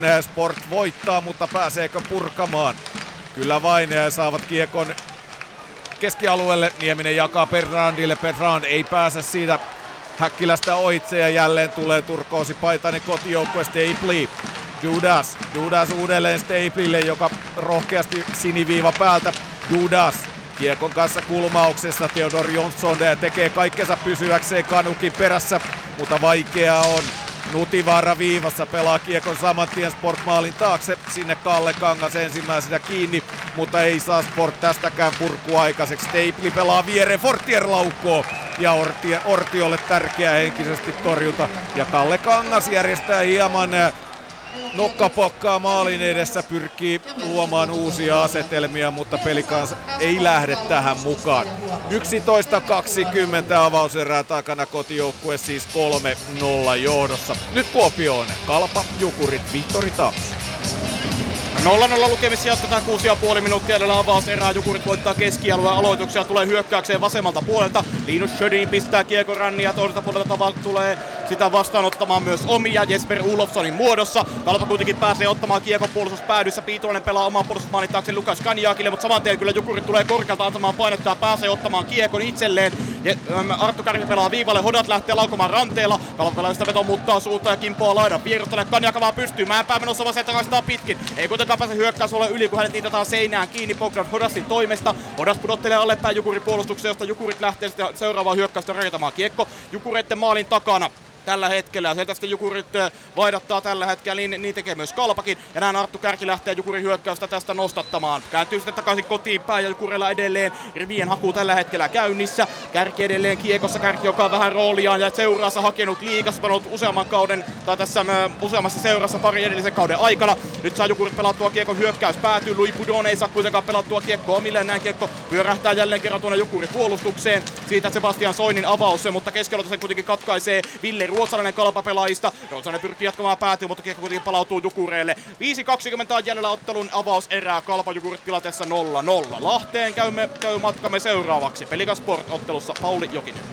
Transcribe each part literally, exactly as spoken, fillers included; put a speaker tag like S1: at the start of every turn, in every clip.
S1: Sport voittaa, mutta pääseekö purkamaan? Kyllä vain saavat kiekon keskialueelle. Nieminen jakaa Bertrandille. Bertrand ei pääse siitä Häkkilästä ohitse ja jälleen tulee turkoosi paitainen kotijoukkue Stapli. Judas, Judas uudelleen Staplille, joka rohkeasti siniviiva päältä. Judas kiekon kanssa kulmauksessa. Theodor Jonsson tekee kaikkensa pysyäkseen Kanukin perässä, mutta vaikeaa on. Nutivaara viivassa pelaa kiekon saman tien Sport-maalin taakse. Sinne Kalle Kangas ensimmäisenä kiinni, mutta ei saa Sport tästäkään purkua aikaiseksi. Stapli pelaa viereen, Fortier laukkoo. Ja Orti, Ortiolle tärkeä henkisesti torjunta. Ja Kalle Kangas järjestää hieman nokkapokkaa maalin edessä, pyrkii luomaan uusia asetelmia, mutta Pelicans ei lähde tähän mukaan. yksitoista kaksikymmentä avauserää takana, kotijoukkue siis kolme nolla johdossa. Nyt Kuopioon, Kalpa, Jukurit, Vihtori Tapsu.
S2: nolla nolla lukemissa jatketaan kuusi pilkku viisi minuuttia edellä avauserää. Jukurit voittaa keskialueen aloituksia, tulee hyökkäykseen vasemmalta puolelta. Linus Sjödin pistää kiekon rannia ja toiselta puolelta tulee sitä vastaanottamaan myös omia Jesper Olofssonin muodossa. Kalpa kuitenkin pääsee ottamaan kiekon puolustuspäädyssä. Piitulainen pelaa oman puolustusmaalin taakse Lukas Kanjakille, mutta saman tien kyllä Jukurit tulee korkealta antamaan painottaa, pääsee ottamaan kiekon itselleen. Ja, äm, Arttu Kärki pelaa viivalle, Hodat lähtee laukomaan ranteella. Kalpa pelaa sitä veto muuttaa suunta ja kimpoaa laidan vierustalle. Kanjaka vaan pystyy, Mäenpää menossa vasen takaisin pitkin. Ei kuitenkaan pääse hyökkäys ole yli, kun hänet niitataan seinään kiinni Bogdan Hodassin toimesta. Hodas pudottelee allepäin Jukurin puolustukseen, josta Jukurit lähtee sitten seuraavaan hyökkäystä rakentamaan. Kiekko Jukureitten maalin takana tällä hetkellä, ja sieltä sitten Jukurit vaihdattaa tällä hetkellä, niin, niin tekee myös Kalpakin, ja näin Arttu Kärki lähtee Jukurin hyökkäystä tästä nostattamaan. Kääntyy sitten takaisin kotiin päin, ja Jukurilla edelleen rivien haku tällä hetkellä käynnissä. Kärki edelleen kiekossa, Kärki joka on vähän rooliaan, ja seuraassa hakenut liigassa, pelannut useamman kauden, tai tässä ö, useammassa seurassa pari edellisen kauden aikana. Nyt saa Jukurit pelattua kiekon, hyökkäys päätyy, Louis Boudon ei saa kuitenkaan pelattua kiekkoa omilleen, näin kiekko pyörähtää jälleen kerran tuonne Jukurin puolustukseen. Siitä Sebastian Soinin avaus, mutta keskellä sen kuitenkin katkaisee Ville Ruotsalainen Kalpa-pelaajista. Ruotsalainen pyrkii jatkamaan päätyy, mutta kiekko kuitenkin palautuu Jukureille. viisi kaksikymmentä on jäljellä ottelun avauserää. Kalpa Jukurit tilanteessa nolla nolla. Lahteen käymme, käy matkamme seuraavaksi. Pelicans Sport-ottelussa Pauli Jokinen.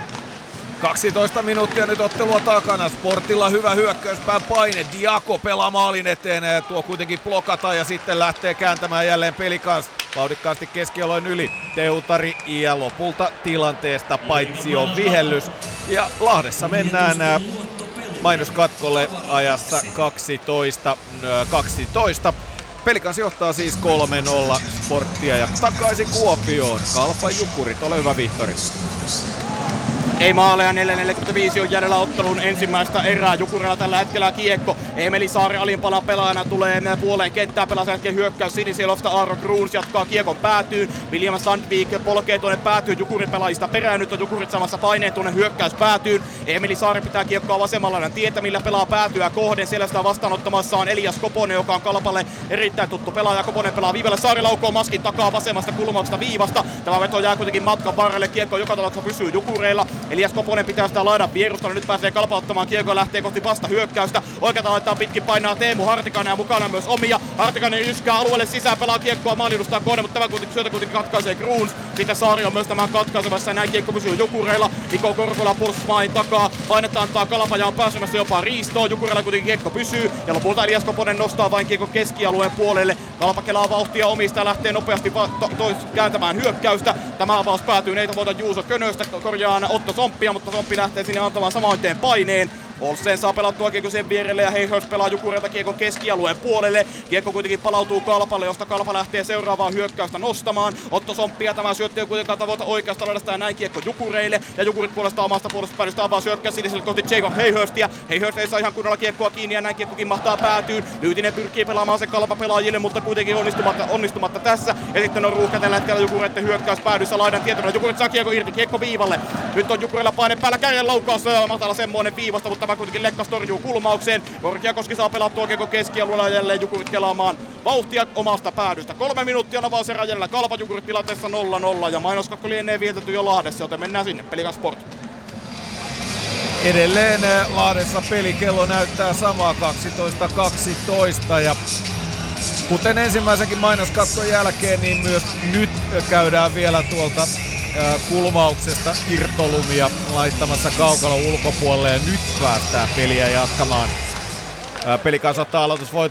S1: kaksitoista minuuttia nyt ottelua takana. Sportilla hyvä hyökkäyspään paine. Diako pelaa maalin eteen. Tuo kuitenkin blokata ja sitten lähtee kääntämään jälleen Pelicans vauhdikkaasti keskialoin yli. Teutari ja lopulta tilanteesta paitsi on vihellys. Ja Lahdessa mennään mainoskatkolle ajassa kaksitoista kaksitoista. Pelicans johtaa siis kolme nolla Sporttia ja takaisin Kuopioon. Kalpa Jukurit, ole hyvä Vihtori.
S2: Ei maaleja, neljä neljäkymmentäviisi on jäljellä ottelun ensimmäistä erää. Jukurilla tällä hetkellä kiekko. Emeli Saari alimpana pelaajana tulee puoleen kenttään. Pelaa sen hetken hyökkäys Sinisielosta. Aaro Kruuns jatkaa kiekon päätyyn. William Sandvik polkee tuonne päätyyn. Jukurin pelaajista perään. Nyt on Jukurit samassa paineen tuonne hyökkäys päätyyn. Emeli Saari pitää kiekkoa vasemmalla tietä, millä pelaa päätyä kohden. Siellä sitä vastaanottamassa on Elias Koponen, joka on Kalpalle erittäin tuttu pelaaja. Koponen pelaa viivalle. Saari laukoo maskin takaa vasemmasta kulmauksesta viivasta. Tämä veto jää kuitenkin matkan varrelle. Kiekko joka tapauksessa pysyy Jukureilla. Elias Koponen pitää sitä laidan vierustella, nyt pääsee Kalpa ottamaan kiekkoa, lähtee kohti vasta hyökkäystä. Oikealta laittaa pitkin, painaa Teemu Hartikainen ja mukana myös omia. Hartikainen yskää alueelle sisään, pelaa kiekkoa maaliedustaa kohden, mutta tämä kuitenkin syötä kuitenkin katkaisee Kruuns. Sitten Saari on myös tämän katkaisemassa ja näin kiekko pysyy Jukureilla. Niko Korkola puolustusmaalin takaa, painetta antaa Kalpa ja on pääsemässä jopa riistoon. Jukureilla kuitenkin kiekko pysyy ja lopulta Elias Koponen nostaa vain kiekko keskialueen puolelle. Kalpa kelaa vauhtia omista ja lähtee nopeasti va- to- to- kääntämään hyökkäystä. Tämä avaus päätyy Neito Vuoton Juuso Könöstä, korjaan Otto Somppia, mutta Somppi lähtee sinne antamaan samointeen paineen. Olsen saa pelattua kiekko sen vierelle ja Heihörs pelaa Jukureilta kiekon keskialueen puolelle. Kiekko kuitenkin palautuu Kalpalle, josta Kalpa lähtee seuraavaa hyökkäystä nostamaan. Otto Somppi ja tämä syöttö ei kuitenkaan tavoita oikeasta laidasta ja näin kiekko Jukureille. Ja Jukurit puolestaan omasta puolustuspäädystä avaa syökkäys siniselle kohti Jacob Heihörstia. Heihörs ei saa ihan kunnolla kiekkoa kiinni ja näin kiekko kimahtaa päätyyn. Lyytinen pyrkii pelaamaan se Kalpa pelaajille, mutta kuitenkin onnistumatta, onnistumatta tässä. Ja sitten on ruuhka tällä hetkellä Jukureitten hyökkäys päädyssä laidan tietona. Jukurit saa kiekko irti, kiekko viivalle. Nyt on Jukureilla paine päällä, kärjen laukaus, matala semmoinen viivasta, mutta tämä kuitenkin Lekkas torjuu kulmaukseen. Korkeakoski saa pelattua kiekko keskialueella jälleen Jukurit kelaamaan vauhtia omasta päädystä. Kolme minuuttia avauserä jäljellä. Kalpa Jukurit tilanteessa nolla nolla ja mainoskakko lienee vietetty jo Lahdessa, joten mennään sinne. Pelicans Sport.
S1: Edelleen Lahdessa pelikello näyttää samaa kaksitoista kaksitoista ja kuten ensimmäisenkin mainoskatkon jälkeen, niin myös nyt käydään vielä tuolta kulmauksesta irtolumia laittamassa kaukalon ulkopuolelle ja nyt päästään peliä jatkamaan. Peli kasvattaa aloitusvoiton